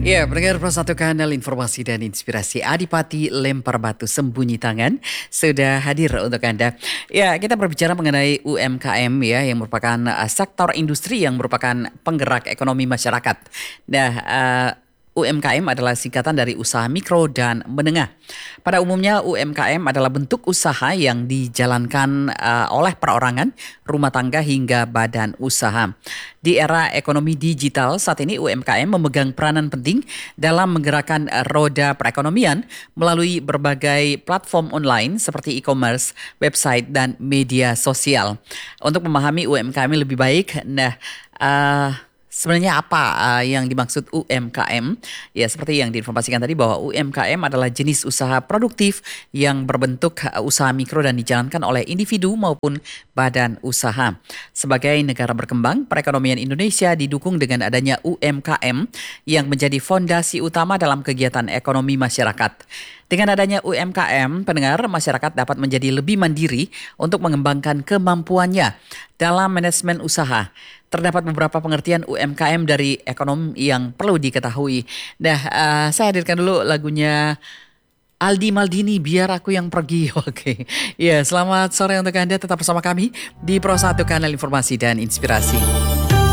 Ya, pendengar Pro 1 Kanal Informasi dan Inspirasi Adipati Lempar Batu Sembunyi Tangan sudah hadir untuk Anda. Ya, kita berbicara mengenai UMKM ya yang merupakan sektor industri yang merupakan penggerak ekonomi masyarakat. Nah, UMKM adalah singkatan dari usaha mikro dan menengah. Pada umumnya UMKM adalah bentuk usaha yang dijalankan oleh perorangan, rumah tangga hingga badan usaha. Di era ekonomi digital saat ini UMKM memegang peranan penting dalam menggerakkan roda perekonomian melalui berbagai platform online seperti e-commerce, website, dan media sosial. Untuk memahami UMKM lebih baik, sebenarnya apa yang dimaksud UMKM? Ya, seperti yang diinformasikan tadi bahwa UMKM adalah jenis usaha produktif yang berbentuk usaha mikro dan dijalankan oleh individu maupun badan usaha. Sebagai negara berkembang, perekonomian Indonesia didukung dengan adanya UMKM yang menjadi fondasi utama dalam kegiatan ekonomi masyarakat. Dengan adanya UMKM, pendengar masyarakat dapat menjadi lebih mandiri untuk mengembangkan kemampuannya dalam manajemen usaha. Terdapat beberapa pengertian UMKM dari ekonom yang perlu diketahui. Nah, saya hadirkan dulu lagunya Aldi Maldini, Biar Aku Yang Pergi. Oke. Ya, selamat sore untuk Anda, tetap bersama kami di Pro 1 Kanal Informasi dan Inspirasi.